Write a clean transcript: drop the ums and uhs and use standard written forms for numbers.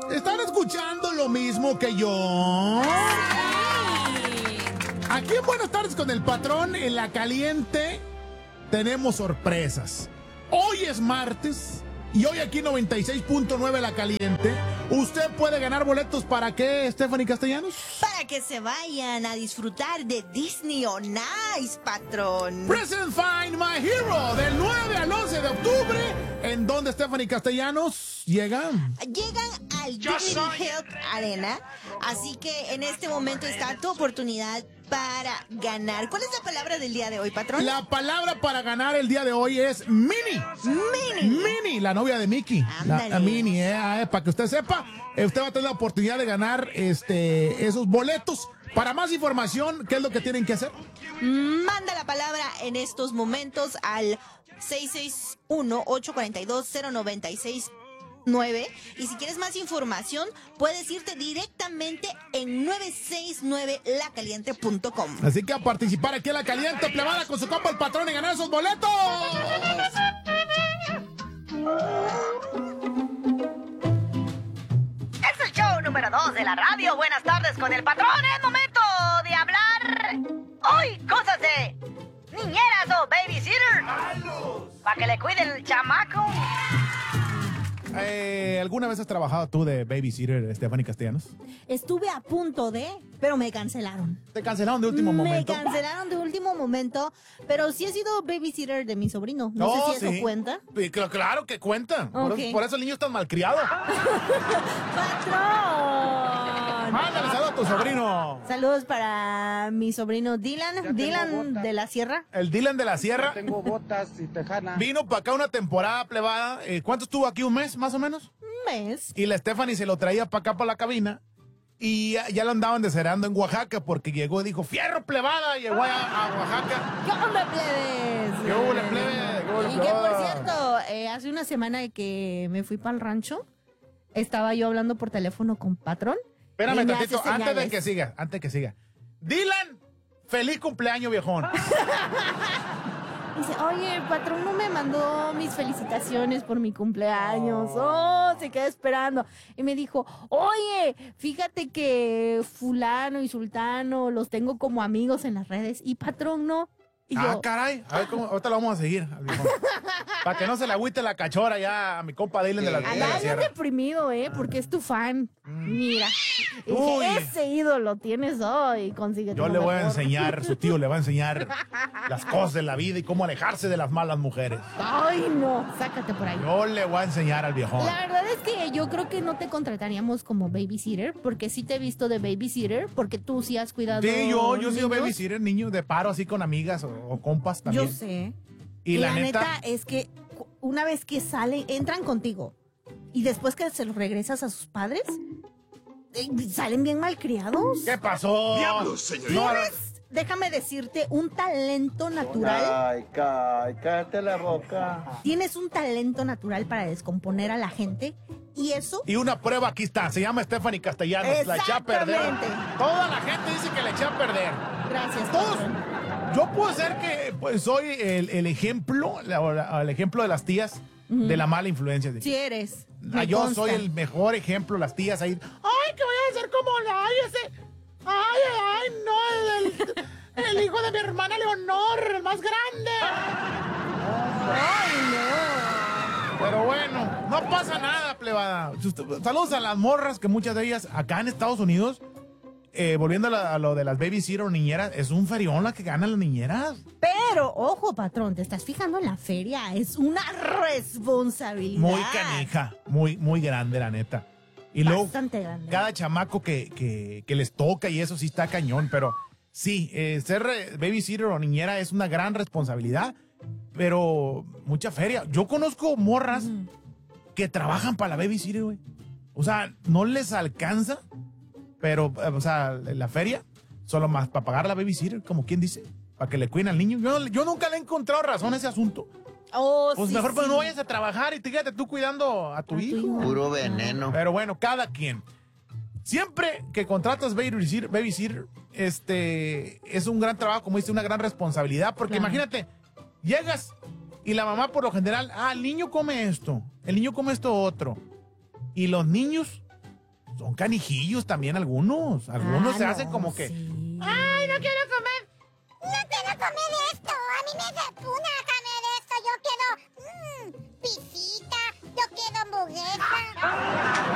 ¿Están escuchando lo mismo que yo? Aquí en Buenas Tardes con el Patrón, en La Caliente, tenemos sorpresas. Hoy es martes y hoy aquí 96.9 La Caliente. ¿Usted puede ganar boletos para qué, Stephanie Castellanos? Para que se vayan a disfrutar de Disney on Ice, Patrón. Present Find My Hero, del 9 al 11 de octubre. ¿En dónde, Stephanie Castellanos, llegan? Llegan al Dignity Health Arena, así que en este momento está tu oportunidad para ganar. ¿Cuál es la palabra del día de hoy, Patrón? La palabra para ganar el día de hoy es Minnie. Minnie, la novia de Mickey. La Minnie, para que usted sepa, usted va a tener la oportunidad de ganar esos boletos. Para más información, ¿qué es lo que tienen que hacer? Manda la palabra en estos momentos al 661-842-0969. Y si quieres más información, puedes irte directamente en 969lacaliente.com. Así que a participar aquí en La Caliente, plebada, con su compa el Patrón y ganar esos boletos. Es el show número 2 de la radio. Buenas tardes con el Patrón. Es momento de hablar hoy cosas de niñeras o babysitter. Para que le cuiden el chamaco. ¿Alguna vez has trabajado tú de babysitter, Stephanie Castellanos? Estuve a punto de, pero me cancelaron. ¿Te cancelaron de último momento? Me cancelaron de último momento, pero sí he sido babysitter de mi sobrino. No sé si eso cuenta. Claro que cuenta. Okay. Por eso el niño está malcriado. ¡Patrón! Mándale saludos a tu sobrino. Saludos para mi sobrino Dylan. Dylan de la Sierra. El Dylan de la Sierra. Tengo botas y tejana. Vino para acá una temporada, plebada. ¿Cuánto estuvo aquí? ¿Un mes, más o menos? Un mes. Y la Stephanie se lo traía para acá, para la cabina. Y ya lo andaban desherando en Oaxaca porque llegó y dijo, ¡fierro, plebada! Y llegó a Oaxaca. ¿Qué onda, plebes? ¿Qué hubo, plebe? Y que, por cierto, hace una semana que me fui para el rancho, estaba yo hablando por teléfono con Patrón. Espérame tantito, antes de que siga. Dylan, feliz cumpleaños, viejón. Dice, oye, el Patrón no me mandó mis felicitaciones por mi cumpleaños. Oh, se quedó esperando. Y me dijo, oye, fíjate que fulano y sultano los tengo como amigos en las redes y Patrón no. Y yo, caray. A ver, ahorita lo vamos a seguir. Para que no se le agüite la cachora ya a mi compa Dylan de la anda Sierra. bien deprimido, porque es tu fan. Mira. Y dije, ese ídolo tienes hoy, consíguete. Yo le voy a enseñar, su tío le va a enseñar las cosas de la vida y cómo alejarse de las malas mujeres. Ay, no, sácate por ahí. Yo le voy a enseñar al viejón. La verdad es que yo creo que no te contrataríamos como babysitter, porque sí te he visto de babysitter, porque tú sí has cuidado. Sí, yo he sido niños. babysitter, niño de paro así con amigas o compas también. Yo sé. Y la neta es que una vez que salen, entran contigo y después que se los regresas a sus padres, salen bien malcriados. ¿Qué pasó? ¡Diablos, señorita! Tienes, déjame decirte, un talento natural. Ay, cállate la boca. Tienes un talento natural para descomponer a la gente y eso. Y una prueba aquí está, se llama Stephanie Castellanos, la eché a perder. Exactamente. Toda la gente dice que la eché a perder. Gracias. Todos. Patrón. Yo puedo ser que pues soy el ejemplo, el ejemplo de las tías de la mala influencia. Sí eres. Me Yo consta. soy el mejor ejemplo, las tías ahí. Ay, que voy a ser como ese. Ay, no, el hijo de mi hermana Leonor, el más grande. Ay, no. Pero bueno, no pasa nada, plebada. Saludos a las morras, que muchas de ellas acá en Estados Unidos, volviendo a lo de las babysitter o niñeras, es un ferión la que ganan las niñeras. Pero, ojo, Patrón, te estás fijando en la feria. Es una responsabilidad. Muy canija, muy grande, la neta. Y luego, Bastante grande. cada chamaco que les toca y eso sí está cañón, pero sí, ser babysitter o niñera es una gran responsabilidad, pero mucha feria. Yo conozco morras que trabajan para la babysitter, güey. O sea, no les alcanza, pero, o sea, la feria, solo más para pagar la babysitter, como quien dice, para que le cuiden al niño. Yo nunca le he encontrado razón a ese asunto. Oh, Pues sí, mejor pues sí. no vayas a trabajar y quédate tú cuidando a tu hijo. Puro veneno. Pero bueno, cada quien. Siempre que contratas babysitter, es un gran trabajo, como dice, una gran responsabilidad, porque Claro. imagínate, llegas y la mamá por lo general, el niño come esto, el niño come esto otro. Y los niños son canijillos también algunos. Algunos se hacen no, como que, sí. ¡ay, no quiero comer! No quiero comer